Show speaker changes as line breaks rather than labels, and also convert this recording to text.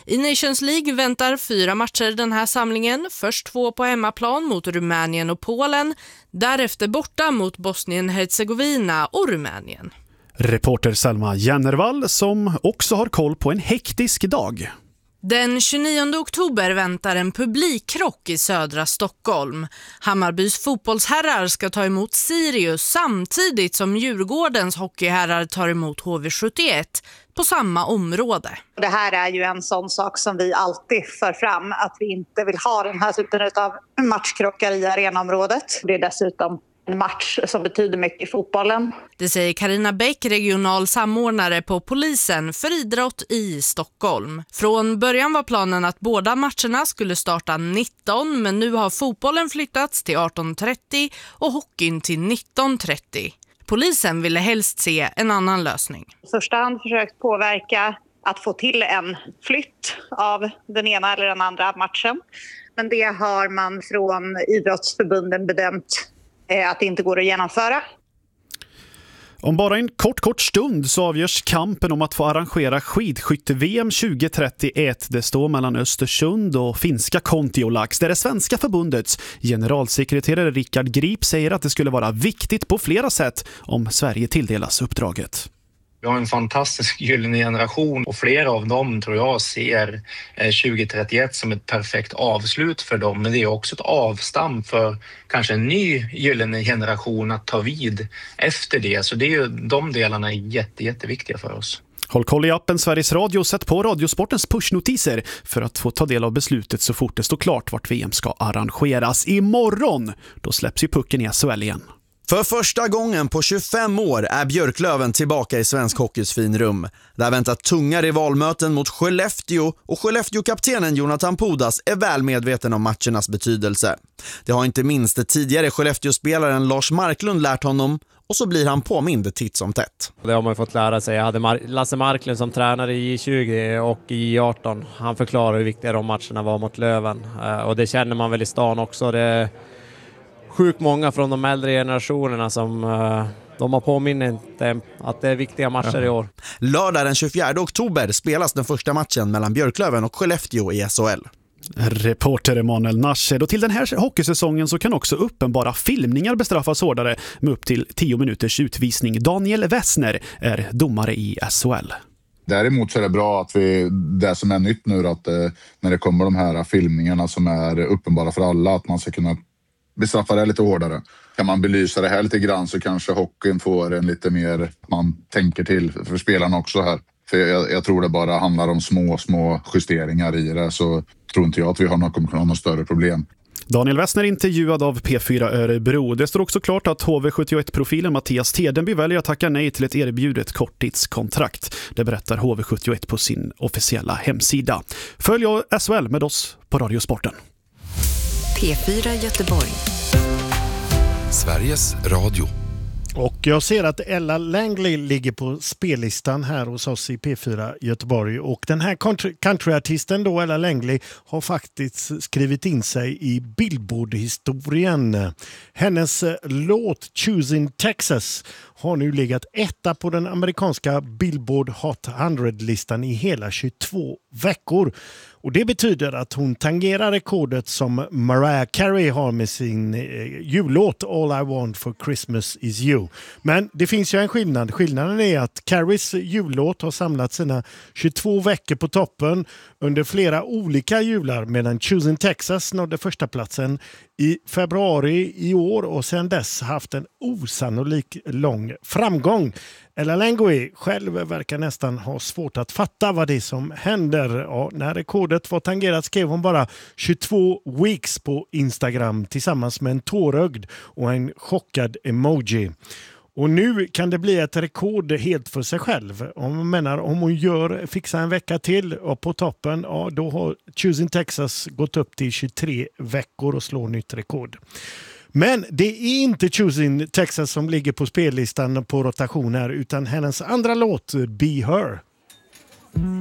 I Nations League väntar 4 matcher den här samlingen. Först 2 på hemmaplan mot Rumänien och Polen. Därefter borta mot Bosnien-Hercegovina och Rumänien.
Reporter Selma Jennervall som också har koll på en hektisk dag.
Den 29 oktober väntar en publikkrock i södra Stockholm. Hammarbys fotbollsherrar ska ta emot Sirius samtidigt som Djurgårdens hockeyherrar tar emot HV71 på samma område.
Det här är ju en sån sak som vi alltid för fram, att vi inte vill ha den här typen av matchkrockar i arenaområdet. Det är dessutom en match som betyder mycket i fotbollen.
Det säger Carina Bäck, regional samordnare på polisen för idrott i Stockholm. Från början var planen att båda matcherna skulle starta 19, men nu har fotbollen flyttats till 18:30 och hockeyn till 19:30. Polisen ville helst se en annan lösning.
I första hand försökt påverka att få till en flytt av den ena eller den andra matchen. Men det har man från idrottsförbunden bedömt att det inte går att genomföra.
Om bara en kort stund så avgörs kampen om att få arrangera skidskytte-VM 2031. Det står mellan Östersund och finska Kontiolax, där det svenska förbundets generalsekreterare Rickard Grip säger att det skulle vara viktigt på flera sätt om Sverige tilldelas uppdraget.
Vi har en fantastisk gyllene generation och flera av dem tror jag ser 2031 som ett perfekt avslut för dem. Men det är också ett avstamp för kanske en ny gyllene generation att ta vid efter det. Så det är ju, de delarna är jätteviktiga för oss.
Håll koll i appen Sveriges Radio och sätt på Radiosportens pushnotiser för att få ta del av beslutet så fort det står klart vart VM ska arrangeras. Imorgon, då släpps ju pucken i SHL igen.
För första gången på 25 år är Björklöven tillbaka i svensk hockeys finrum. Där väntar tunga rivalmöten mot Skellefteå och Skellefteå-kaptenen Jonathan Pudas är väl medveten om matchernas betydelse. Det har inte minst det tidigare Skellefteå-spelaren Lars Marklund lärt honom och så blir han påmind titt som tätt.
Det har man fått lära sig. Jag hade Lasse Marklund som tränare i J20 och i J18. Han förklarar hur viktiga de matcherna var mot Löven och det känner man väl i stan också. Det sjukt många från de äldre generationerna som de har påminnit att det är viktiga matcher i år.
Lördag den 24 oktober spelas den första matchen mellan Björklöven och Skellefteå i SHL.
Reporter Emanuel Nashed. Och till den här hockeysäsongen så kan också uppenbara filmningar bestraffas hårdare med upp till 10 minuters utvisning. Daniel Wessner är domare i SHL.
Däremot så är det bra att det som är nytt nu att när det kommer de här filmningarna som är uppenbara för alla, att man ska kunna bestraffa det lite hårdare. Kan man belysa det här lite grann så kanske hockeyn får en lite mer, man tänker till för spelarna också här. För jag tror det bara handlar om små justeringar i det, så tror inte jag att vi kommer ha något större problem.
Daniel Wessner intervjuad av P4 Örebro. Det står också klart att HV71-profilen Mattias Tedenby väljer att tacka nej till ett erbjudet korttidskontrakt. Det berättar HV71 på sin officiella hemsida. Följ SHL med oss på Radiosporten.
P4 Göteborg. Sveriges Radio.
Och jag ser att Ella Langley ligger på spellistan här hos oss i P4 Göteborg. Och den här countryartisten då, Ella Langley, har faktiskt skrivit in sig i Billboard-historien. Hennes låt Choosing Texas har nu legat etta på den amerikanska Billboard Hot 100-listan i hela 22 veckor. Och det betyder att hon tangerar rekordet som Mariah Carey har med sin jullåt All I Want for Christmas is You. Men det finns ju en skillnad. Skillnaden är att Careys jullåt har samlat sina 22 veckor på toppen under flera olika jular, medan Choosing Texas nådde första platsen i februari i år och sedan dess haft en osannolik lång framgång. Ella Langley själv verkar nästan ha svårt att fatta vad det är som händer. Ja, när rekordet var tangerat skrev hon bara 22 weeks på Instagram tillsammans med en tårögd och en chockad emoji. Och nu kan det bli ett rekord helt för sig själv. Om hon fixar en vecka till och på toppen, ja, då har Choosing Texas gått upp till 23 veckor och slår nytt rekord. Men det är inte Choosing Texas som ligger på spellistan på rotation här, utan hennes andra låt, Be Her.